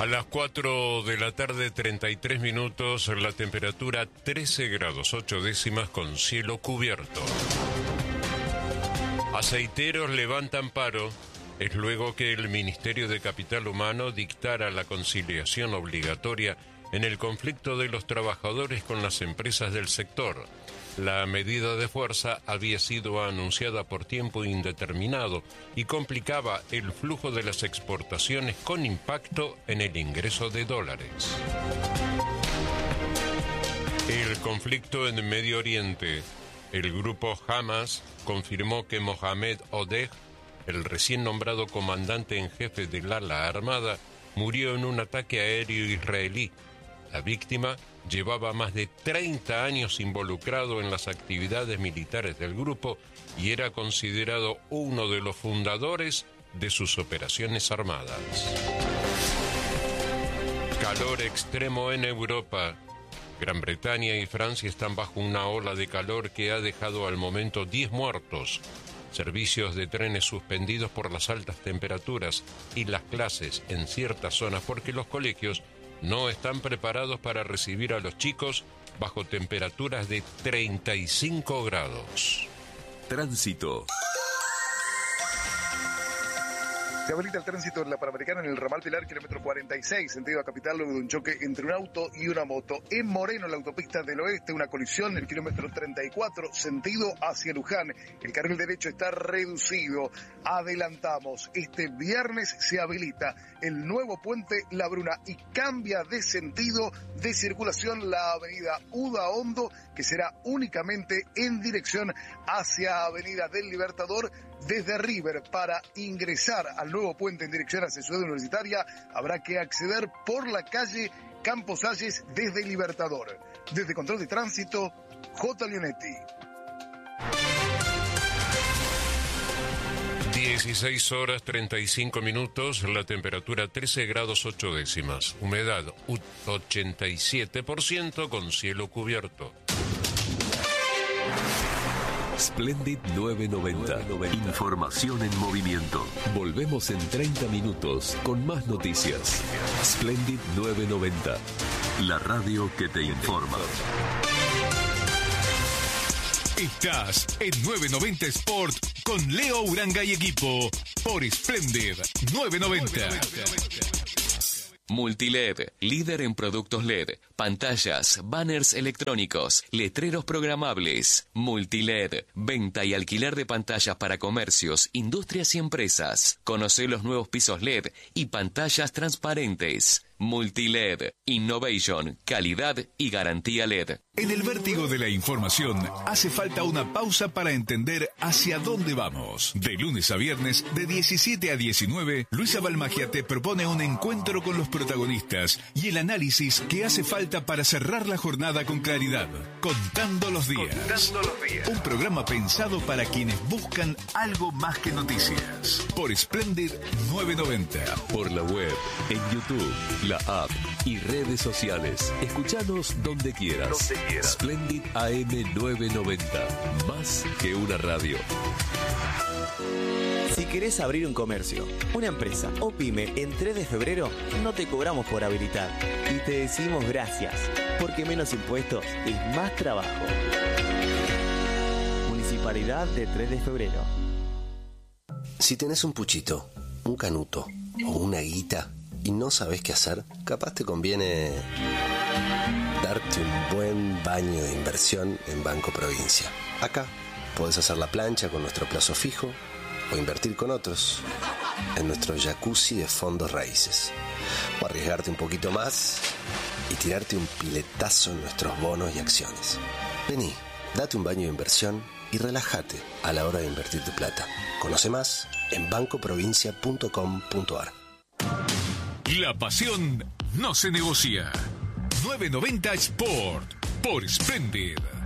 las 4 de la tarde, 33 minutos, la temperatura 13 grados 8 décimas con cielo cubierto. Aceiteros levantan paro. Es luego que el Ministerio de Capital Humano dictara la conciliación obligatoria en el conflicto de los trabajadores con las empresas del sector. La medida de fuerza había sido anunciada por tiempo indeterminado y complicaba el flujo de las exportaciones con impacto en el ingreso de dólares. El conflicto en Medio Oriente. El grupo Hamas confirmó que Mohamed Odeh, el recién nombrado comandante en jefe del ala armada, murió en un ataque aéreo israelí. La víctima llevaba más de 30 años involucrado en las actividades militares del grupo y era considerado uno de los fundadores de sus operaciones armadas. Calor extremo en Europa. Gran Bretaña y Francia están bajo una ola de calor que ha dejado al momento 10 muertos. Servicios de trenes suspendidos por las altas temperaturas y las clases en ciertas zonas porque los colegios no están preparados para recibir a los chicos bajo temperaturas de 35 grados. Tránsito. Se habilita el tránsito en la Panamericana en el ramal Pilar, kilómetro 46, sentido a capital, luego de un choque entre un auto y una moto. En Moreno, en la autopista del oeste, una colisión en el kilómetro 34, sentido hacia Luján. El carril derecho está reducido. Adelantamos. Este viernes se habilita el nuevo puente La Bruna y cambia de sentido de circulación la avenida Uda Hondo, que será únicamente en dirección hacia Avenida del Libertador. Desde River, para ingresar al nuevo puente en dirección hacia Ciudad Universitaria, habrá que acceder por la calle Campos Salles desde Libertador. Desde Control de Tránsito, J. Leonetti. 16 horas 35 minutos, la temperatura 13 grados 8 décimas, humedad 87% con cielo cubierto. Splendid 990. Información en movimiento. Volvemos en 30 minutos con más noticias. Splendid 990. La radio que te informa. Estás en 990 Sport con Leo Uranga y equipo por Splendid 990. Multiled, líder en productos LED, pantallas, banners electrónicos, letreros programables. Multiled, venta y alquiler de pantallas para comercios, industrias y empresas. Conoce los nuevos pisos LED y pantallas transparentes. Multiled, innovation, calidad y garantía LED. En el vértigo de la información hace falta una pausa para entender hacia dónde vamos. De lunes a viernes, de 17 a 19, Luisa Balmagia te propone un encuentro con los protagonistas y el análisis que hace falta para cerrar la jornada con claridad. Contando los días. Un programa pensado para quienes buscan algo más que noticias. Por Splendid 990. Por la web, en YouTube, la app y redes sociales. Escuchanos donde quieras. Splendid AM 990. Más que una radio. Si querés abrir un comercio, una empresa o pyme en 3 de febrero, no te cobramos por habilitar. Y te decimos gracias, porque menos impuestos es más trabajo. Municipalidad de 3 de febrero. Si tenés un puchito, un canuto o una guita y no sabés qué hacer, capaz te conviene darte un buen baño de inversión en Banco Provincia. Acá podés hacer la plancha con nuestro plazo fijo o invertir con otros en nuestro jacuzzi de fondos raíces, o arriesgarte un poquito más y tirarte un piletazo en nuestros bonos y acciones. Vení, date un baño de inversión y relájate a la hora de invertir tu plata. Conoce más en bancoprovincia.com.ar. La pasión no se negocia. 990 Sport por Splendid.